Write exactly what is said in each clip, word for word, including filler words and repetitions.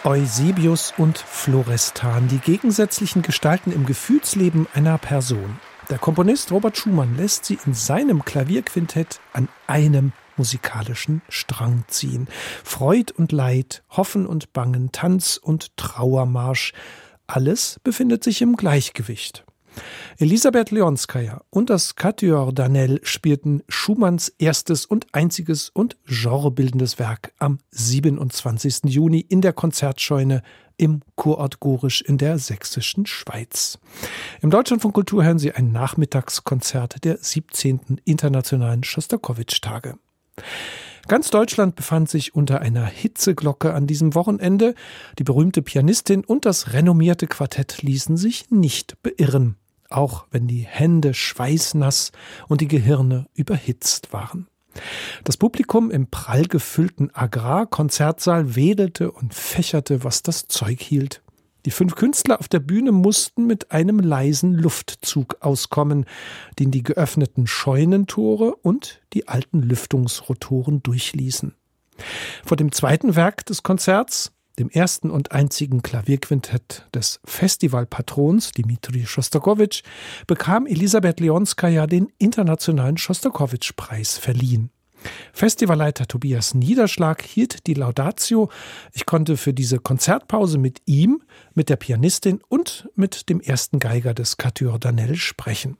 Eusebius und Florestan, die gegensätzlichen Gestalten im Gefühlsleben einer Person. Der Komponist Robert Schumann lässt sie in seinem Klavierquintett an einem musikalischen Strang ziehen. Freud und Leid, Hoffen und Bangen, Tanz und Trauermarsch, alles befindet sich im Gleichgewicht. Elisabeth Leonskaja und das Quatuor d'Anel spielten Schumanns erstes und einziges und genrebildendes Werk am siebenundzwanzigsten Juni in der Konzertscheune im Kurort Gorisch in der sächsischen Schweiz. Im Deutschlandfunk Kultur hören Sie ein Nachmittagskonzert der siebzehnten Internationalen Schostakowitsch-Tage. Ganz Deutschland befand sich unter einer Hitzeglocke an diesem Wochenende. Die berühmte Pianistin und das renommierte Quartett ließen sich nicht beirren, auch wenn die Hände schweißnass und die Gehirne überhitzt waren. Das Publikum im prall gefüllten Agrarkonzertsaal wedelte und fächerte, was das Zeug hielt. Die fünf Künstler auf der Bühne mussten mit einem leisen Luftzug auskommen, den die geöffneten Scheunentore und die alten Lüftungsrotoren durchließen. Vor dem zweiten Werk des Konzerts, dem ersten und einzigen Klavierquintett des Festivalpatrons Dmitri Schostakowitsch, bekam Elisabeth Leonskaja den Internationalen Schostakowitsch-Preis verliehen. Festivalleiter Tobias Niederschlag hielt die Laudatio. Ich konnte für diese Konzertpause mit ihm, mit der Pianistin und mit dem ersten Geiger des Quatuor d'Anel sprechen.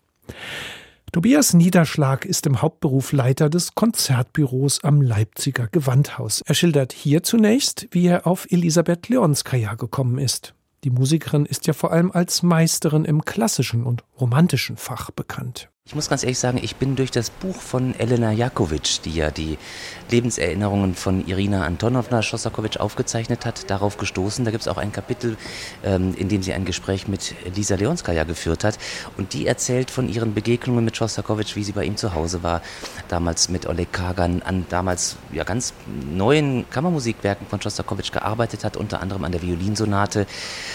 Tobias Niederschlag ist im Hauptberuf Leiter des Konzertbüros am Leipziger Gewandhaus. Er schildert hier zunächst, wie er auf Elisabeth Leonskaja gekommen ist. Die Musikerin ist ja vor allem als Meisterin im klassischen und romantischen Fach bekannt. Ich muss ganz ehrlich sagen, ich bin durch das Buch von Elena Jakowitsch, die ja die Lebenserinnerungen von Irina Antonowna Schostakowitsch aufgezeichnet hat, darauf gestoßen. Da gibt es auch ein Kapitel, ähm, in dem sie ein Gespräch mit Lisa Leonskaja geführt hat. Und die erzählt von ihren Begegnungen mit Schostakowitsch, wie sie bei ihm zu Hause war, damals mit Oleg Kagan an damals ja ganz neuen Kammermusikwerken von Schostakowitsch gearbeitet hat, unter anderem an der Violinsonate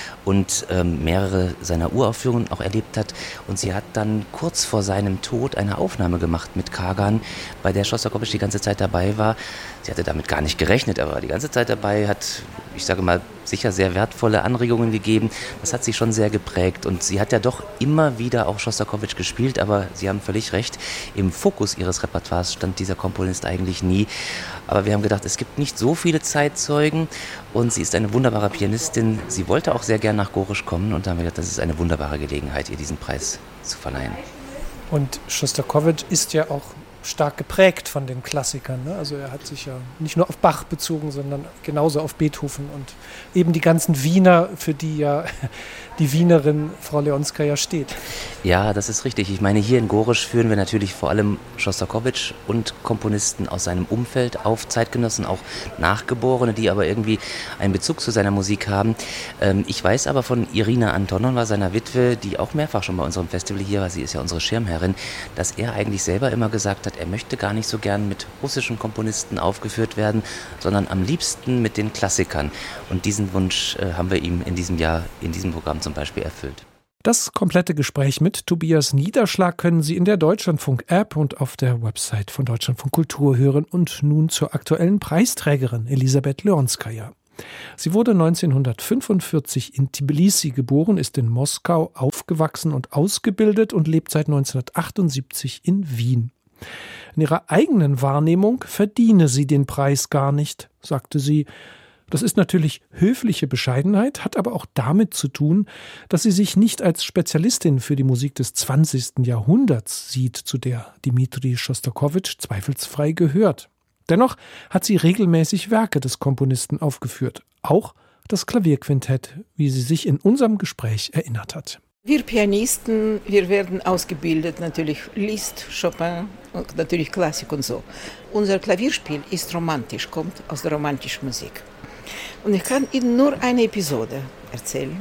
und ähm, mehrere seiner Uraufführungen auch erlebt hat. Und sie hat dann kurz vor seinem Tod eine Aufnahme gemacht mit Kagan, bei der Schostakowitsch die ganze Zeit dabei war. Sie hatte damit gar nicht gerechnet, aber war die ganze Zeit dabei, hat, ich sage mal, sicher sehr wertvolle Anregungen gegeben. Das hat sie schon sehr geprägt und sie hat ja doch immer wieder auch Schostakowitsch gespielt, aber Sie haben völlig recht, im Fokus ihres Repertoires stand dieser Komponist eigentlich nie. Aber wir haben gedacht, es gibt nicht so viele Zeitzeugen und sie ist eine wunderbare Pianistin. Sie wollte auch sehr gern nach Gorisch kommen und da haben wir gedacht, das ist eine wunderbare Gelegenheit, ihr diesen Preis zu verleihen. Und Schostakowitsch ist ja auch stark geprägt von den Klassikern, ne? Also er hat sich ja nicht nur auf Bach bezogen, sondern genauso auf Beethoven und eben die ganzen Wiener, für die ja die Wienerin Frau Leonskaja steht. Ja, das ist richtig. Ich meine, hier in Gorisch führen wir natürlich vor allem Schostakowitsch und Komponisten aus seinem Umfeld auf, Zeitgenossen, auch Nachgeborene, die aber irgendwie einen Bezug zu seiner Musik haben. Ähm, ich weiß aber von Irina Antonowna, seiner Witwe, die auch mehrfach schon bei unserem Festival hier war, sie ist ja unsere Schirmherrin, dass er eigentlich selber immer gesagt hat, er möchte gar nicht so gern mit russischen Komponisten aufgeführt werden, sondern am liebsten mit den Klassikern. Und diesen Wunsch äh, haben wir ihm in diesem Jahr, in diesem Programm zum Beispiel erfüllt. Das komplette Gespräch mit Tobias Niederschlag können Sie in der Deutschlandfunk-App und auf der Website von Deutschlandfunk Kultur hören. Und nun zur aktuellen Preisträgerin Elisabeth Leonskaja. Sie wurde neunzehnhundertfünfundvierzig in Tbilisi geboren, ist in Moskau aufgewachsen und ausgebildet und lebt seit neunzehnhundertachtundsiebzig in Wien. In ihrer eigenen Wahrnehmung verdiene sie den Preis gar nicht, sagte sie. Das ist natürlich höfliche Bescheidenheit, hat aber auch damit zu tun, dass sie sich nicht als Spezialistin für die Musik des zwanzigsten Jahrhunderts sieht, zu der Dmitri Schostakowitsch zweifelsfrei gehört. Dennoch hat sie regelmäßig Werke des Komponisten aufgeführt, auch das Klavierquintett, wie sie sich in unserem Gespräch erinnert hat. Wir Pianisten, wir werden ausgebildet, natürlich Liszt, Chopin und natürlich Klassik und so. Unser Klavierspiel ist romantisch, kommt aus der romantischen Musik. Und ich kann Ihnen nur eine Episode erzählen.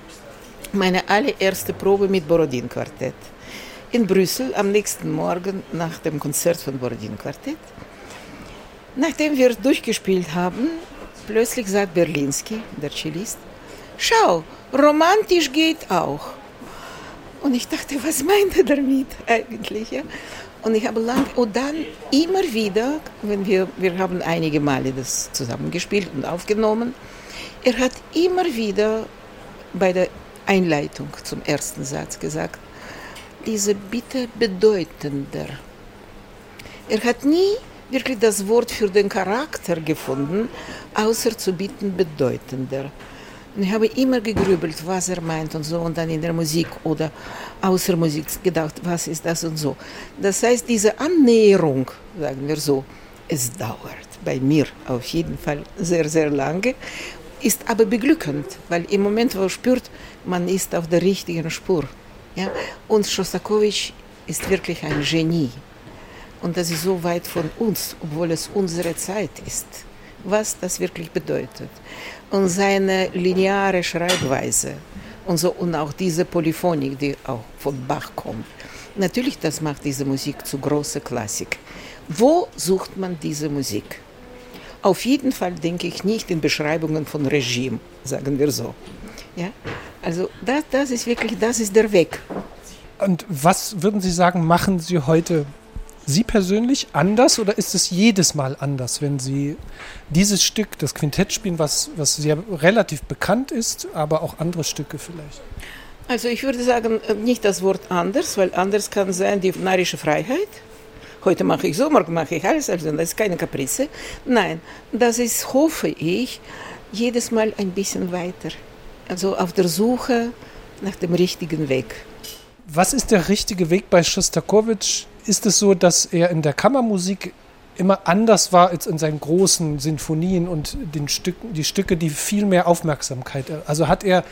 Meine allererste Probe mit Borodin-Quartett. In Brüssel am nächsten Morgen nach dem Konzert von Borodin-Quartett. Nachdem wir durchgespielt haben, plötzlich sagt Berlinski, der Cellist, schau, romantisch geht auch. Und ich dachte, was meint er damit eigentlich? Ja? Und ich habe lang, und dann immer wieder, wenn wir, wir haben einige Male das zusammengespielt und aufgenommen, er hat immer wieder bei der Einleitung zum ersten Satz gesagt, diese Bitte bedeutender. Er hat nie wirklich das Wort für den Charakter gefunden, außer zu bitten bedeutender. Und ich habe immer gegrübelt, was er meint und so, und dann in der Musik oder außer Musik gedacht, was ist das und so. Das heißt, diese Annäherung, sagen wir so, es dauert bei mir auf jeden Fall sehr, sehr lange, ist aber beglückend, weil im Moment, wo man spürt, man ist auf der richtigen Spur. Ja? Und Schostakowitsch ist wirklich ein Genie. Und das ist so weit von uns, obwohl es unsere Zeit ist, was das wirklich bedeutet. Und seine lineare Schreibweise und, so, und auch diese Polyphonik, die auch von Bach kommt. Natürlich, das macht diese Musik zu großer Klassik. Wo sucht man diese Musik? Auf jeden Fall denke ich nicht in Beschreibungen von Regime, sagen wir so. Ja? Also das, das ist wirklich, das ist der Weg. Und was würden Sie sagen, machen Sie heute Sie persönlich anders oder ist es jedes Mal anders, wenn Sie dieses Stück, das Quintett spielen, was, was sehr relativ bekannt ist, aber auch andere Stücke vielleicht? Also ich würde sagen, nicht das Wort anders, weil anders kann sein die narrische Freiheit. Heute mache ich so, morgen mache ich alles, also das ist keine Kaprize. Nein, das ist, hoffe ich, jedes Mal ein bisschen weiter. Also auf der Suche nach dem richtigen Weg. Was ist der richtige Weg bei Schostakowitsch? Ist es so, dass er in der Kammermusik immer anders war als in seinen großen Sinfonien und den Stücken, die Stücke, die viel mehr Aufmerksamkeit, also hat er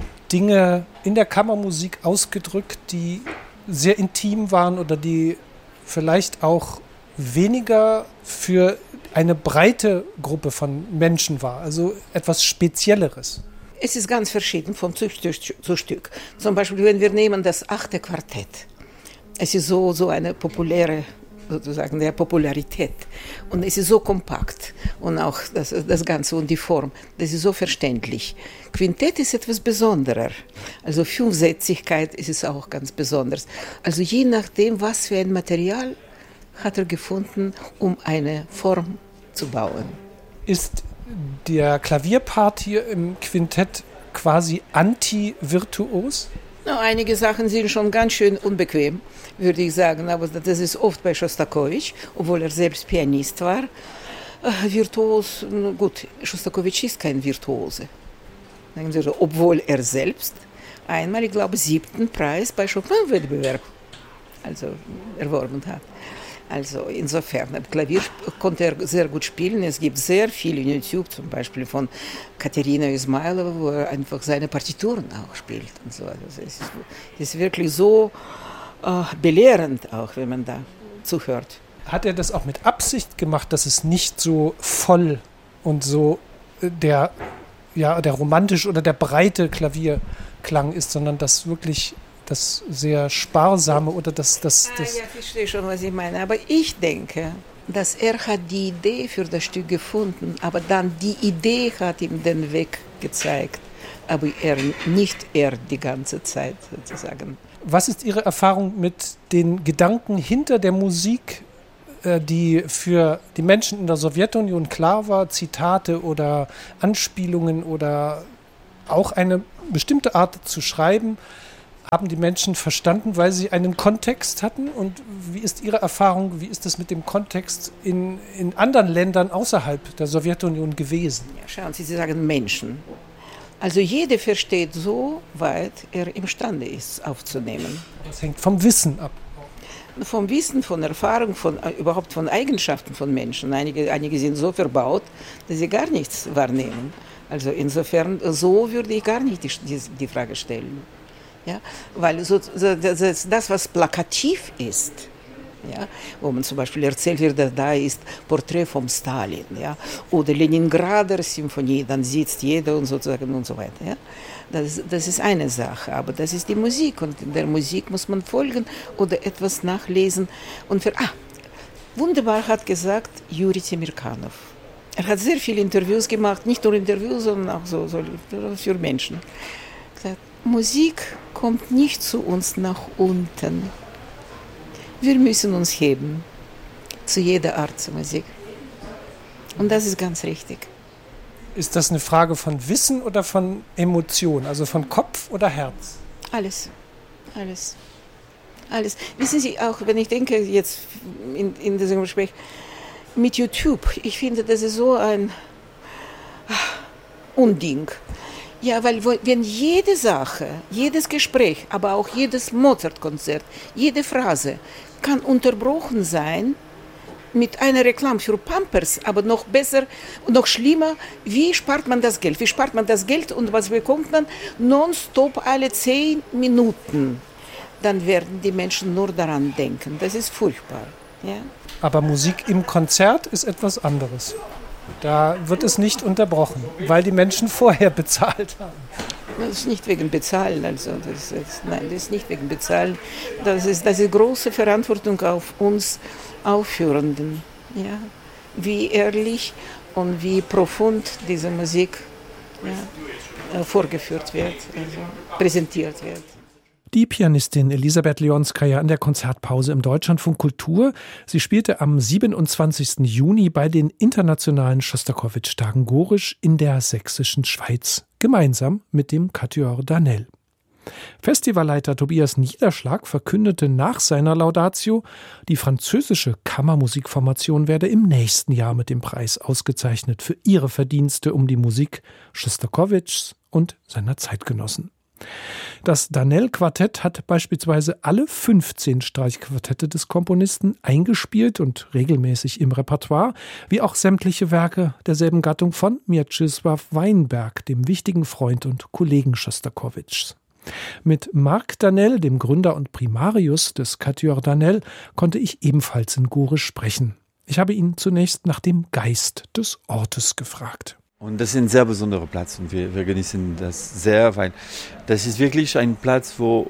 Dinge in der Kammermusik ausgedrückt, die sehr intim waren oder die vielleicht auch weniger für eine breite Gruppe von Menschen war, also etwas Spezielleres? Es ist ganz verschieden von Stück zu Stück. Zum Beispiel, wenn wir nehmen das achte Quartett. Es ist so, so eine populäre, sozusagen, der Popularität. Und es ist so kompakt. Und auch das, das Ganze und die Form, das ist so verständlich. Quintett ist etwas Besonderer. Also Fünfsätzigkeit ist es auch ganz besonders. Also je nachdem, was für ein Material hat er gefunden, um eine Form zu bauen. Ist der Klavierpart hier im Quintett quasi anti-virtuos? No, einige Sachen sind schon ganz schön unbequem, würde ich sagen, aber das ist oft bei Schostakowitsch, obwohl er selbst Pianist war. Äh, virtuos, gut, Schostakowitsch ist kein Virtuose, obwohl er selbst einmal, ich glaube, siebten Preis bei Chopin-Wettbewerb also erworben hat. Also insofern, Klavier konnte er sehr gut spielen. Es gibt sehr viel in YouTube, zum Beispiel von Katerina Ismailova, wo er einfach seine Partituren auch spielt. Und so. Also es ist, es ist wirklich so äh, belehrend, auch wenn man da zuhört. Hat er das auch mit Absicht gemacht, dass es nicht so voll und so der, ja, der romantische oder der breite Klavierklang ist, sondern dass wirklich das sehr sparsame oder das... das, das ah, ja, ich verstehe schon, was ich meine. Aber ich denke, dass er hat die Idee für das Stück gefunden, aber dann die Idee hat ihm den Weg gezeigt, aber er nicht er die ganze Zeit sozusagen. Was ist Ihre Erfahrung mit den Gedanken hinter der Musik, die für die Menschen in der Sowjetunion klar war, Zitate oder Anspielungen oder auch eine bestimmte Art zu schreiben, haben die Menschen verstanden, weil sie einen Kontext hatten? Und wie ist Ihre Erfahrung, wie ist es mit dem Kontext in, in anderen Ländern außerhalb der Sowjetunion gewesen? Ja, schauen Sie, Sie sagen Menschen. Also jeder versteht so weit, er imstande ist, aufzunehmen. Das hängt vom Wissen ab. Vom Wissen, von Erfahrung, von, überhaupt von Eigenschaften von Menschen. Einige, einige sind so verbaut, dass sie gar nichts wahrnehmen. Also insofern, so würde ich gar nicht die, die, die Frage stellen. Ja, weil so, das, das, was plakativ ist, ja, wo man zum Beispiel erzählt wird, dass da ist Porträt vom Stalin, ja, oder Leningrader Symphonie, dann sitzt jeder und sozusagen und so weiter. Ja. Das, das ist eine Sache, aber das ist die Musik und in der Musik muss man folgen oder etwas nachlesen. Und für, ah, wunderbar hat gesagt Juri Temirkanov. Er hat sehr viele Interviews gemacht, nicht nur Interviews, sondern auch so, so für Menschen. Er hat gesagt, Musik kommt nicht zu uns nach unten. Wir müssen uns heben zu jeder Art der Musik. Und das ist ganz richtig. Ist das eine Frage von Wissen oder von Emotion, also von Kopf oder Herz? Alles, alles, alles. Wissen Sie, auch wenn ich denke jetzt in, in diesem Gespräch mit YouTube, ich finde, das ist so ein Unding. Ja, weil wenn jede Sache, jedes Gespräch, aber auch jedes Mozart-Konzert, jede Phrase kann unterbrochen sein mit einer Reklame für Pampers, aber noch besser und noch schlimmer, wie spart man das Geld? Wie spart man das Geld und was bekommt man? Nonstop alle zehn Minuten. Dann werden die Menschen nur daran denken. Das ist furchtbar. Ja? Aber Musik im Konzert ist etwas anderes. Da wird es nicht unterbrochen, weil die Menschen vorher bezahlt haben. Das ist nicht wegen Bezahlen, also das ist, nein, das ist nicht wegen Bezahlen. Das ist, das ist große Verantwortung auf uns Aufführenden, ja? Wie ehrlich und wie profund diese Musik ja, vorgeführt wird, also präsentiert wird. Die Pianistin Elisabeth Leonskaja in der Konzertpause im Deutschlandfunk Kultur. Sie spielte am siebenundzwanzigsten Juni bei den internationalen Schostakowitsch-Tagen Gorisch in der sächsischen Schweiz, gemeinsam mit dem Quatuor Danel. Festivalleiter Tobias Niederschlag verkündete nach seiner Laudatio, die französische Kammermusikformation werde im nächsten Jahr mit dem Preis ausgezeichnet für ihre Verdienste um die Musik Schostakowitschs und seiner Zeitgenossen. Das Danel-Quartett hat beispielsweise alle fünfzehn Streichquartette des Komponisten eingespielt und regelmäßig im Repertoire, wie auch sämtliche Werke derselben Gattung von Mieczysław Weinberg, dem wichtigen Freund und Kollegen Schostakowitschs. Mit Marc Danel, dem Gründer und Primarius des Quatuor Danel, konnte ich ebenfalls in Gorisch sprechen. Ich habe ihn zunächst nach dem Geist des Ortes gefragt. Und das ist ein sehr besonderer Platz und wir, wir genießen das sehr, weil das ist wirklich ein Platz, wo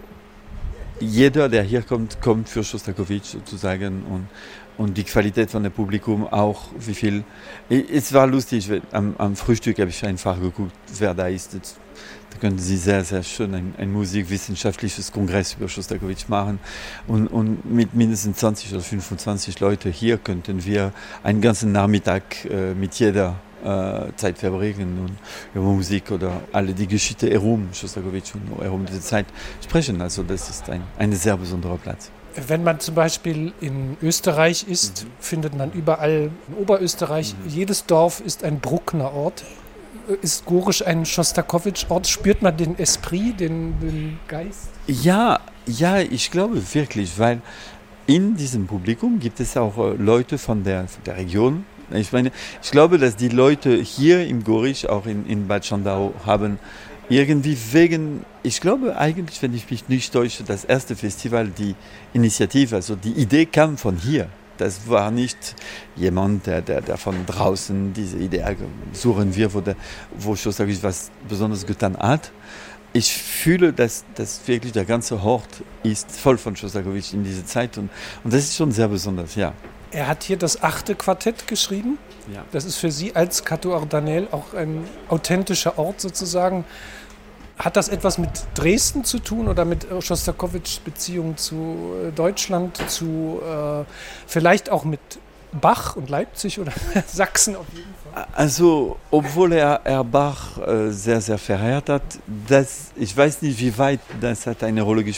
jeder, der hier kommt, kommt für Schostakowitsch sozusagen und, und die Qualität von dem Publikum auch, wie viel. Es war lustig, am, am Frühstück habe ich einfach geguckt, wer da ist. Jetzt, da könnten Sie sehr, sehr schön ein, ein musikwissenschaftliches Kongress über Schostakowitsch machen und, und mit mindestens zwanzig oder fünfundzwanzig Leute hier könnten wir einen ganzen Nachmittag äh, mit jeder Zeit verbringen und über Musik oder alle die Geschichte herum Schostakowitsch und herum diese Zeit sprechen. Also das ist ein, ein sehr besonderer Platz. Wenn man zum Beispiel in Österreich ist, mhm. findet man überall in Oberösterreich, mhm. jedes Dorf ist ein Bruckner Ort. Ist Gorisch ein Schostakowitsch-Ort? Spürt man den Esprit, den, den Geist? Ja, ja, ich glaube wirklich, weil in diesem Publikum gibt es auch Leute von der, von der Region. Ich meine, ich glaube, dass die Leute hier im Gorisch, auch in, in Bad Schandau, haben irgendwie wegen, ich glaube eigentlich, wenn ich mich nicht täusche, das erste Festival, die Initiative, also die Idee kam von hier. Das war nicht jemand, der, der, der von draußen diese Idee suchen wir, wo, der, wo Schostakowitsch was Besonderes getan hat. Ich fühle, dass, dass wirklich der ganze Ort ist voll von Schostakowitsch in dieser Zeit und, und das ist schon sehr besonders, ja. Er hat hier das achte Quartett geschrieben. Ja. Das ist für Sie als Quatuor Danel auch ein authentischer Ort sozusagen. Hat das etwas mit Dresden zu tun oder mit Schostakowitschs Beziehung zu Deutschland, zu äh, vielleicht auch mit Bach und Leipzig oder Sachsen auf jeden Fall? Also, obwohl er, er Bach äh, sehr, sehr verehrt hat, das, ich weiß nicht, wie weit das hat eine Rolle gespielt.